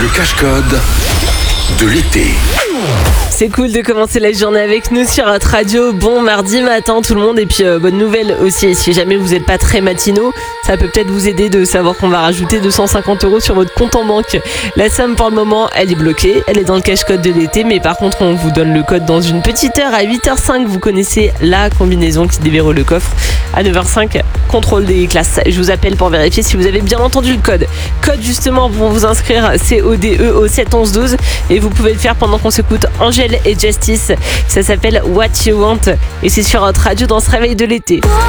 Le cache-code de l'été. C'est cool de commencer la journée avec nous sur notre radio. Bon mardi matin tout le monde, et puis bonne nouvelle aussi, si jamais vous n'êtes pas très matinaux, ça peut peut-être vous aider de savoir qu'on va rajouter 250 € sur votre compte en banque. La somme pour le moment elle est bloquée, elle est dans le cache-code de l'été, mais par contre on vous donne le code dans une petite heure. À 8h05 vous connaissez la combinaison qui déverrouille le coffre. À 9h05 contrôle des classes. Je vous appelle pour vérifier si vous avez bien entendu le code. Code justement pour vous inscrire, CODE au 7 11 12, et vous pouvez le faire pendant qu'on s'écoute Angèle et Justice. Ça s'appelle What You Want et c'est sur notre radio dans ce réveil de l'été.